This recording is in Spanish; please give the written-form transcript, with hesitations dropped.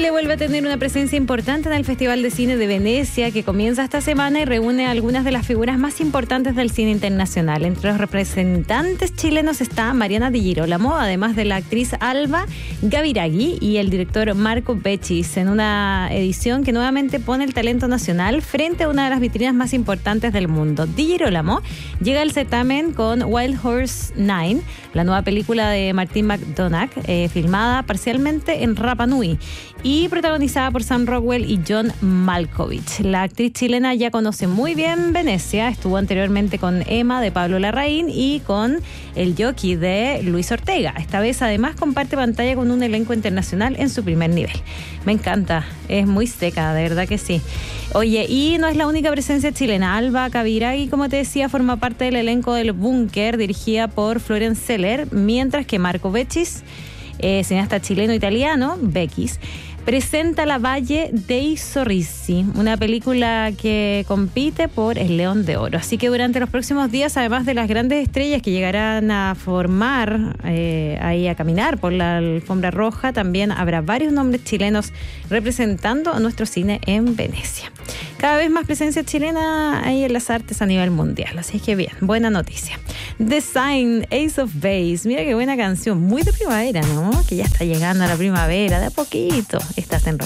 Chile vuelve a tener una presencia importante en el Festival de Cine de Venecia, que comienza esta semana y reúne a algunas de las figuras más importantes del cine internacional. Entre los representantes chilenos está Mariana Di Girolamo, además de la actriz Alba Gaviragui y el director Marco Bechis, en una edición que nuevamente pone el talento nacional frente a una de las vitrinas más importantes del mundo. Di Girolamo llega al certamen con Wild Horse 9, la nueva película de Martin McDonagh, filmada parcialmente en Rapa Nui y protagonizada por Sam Rockwell y John Malkovich. La actriz chilena ya conoce muy bien Venecia, estuvo anteriormente con Emma de Pablo Larraín y con El Jockey de Luis Ortega. Esta vez además comparte pantalla con un elenco internacional en su primer nivel. Me encanta, es muy seca, de verdad que sí. Oye, y no es la única presencia chilena. Alba Gaviragui, como te decía, forma parte del elenco del Búnker, dirigida por Florence Seller, mientras que Marco Bechis, cineasta chileno-italiano, Bechis, presenta La Valle dei Sorrisi, una película que compite por el León de Oro. Así que durante los próximos días, además de las grandes estrellas que llegarán a formar, ahí a caminar por la alfombra roja, también habrá varios nombres chilenos representando a nuestro cine en Venecia. Cada vez más presencia chilena ahí en las artes a nivel mundial. Así que bien, buena noticia. The Sign, Ace of Base. Mira qué buena canción, muy de primavera, ¿no? Que ya está llegando a la primavera, de a poquito. Estás en Rock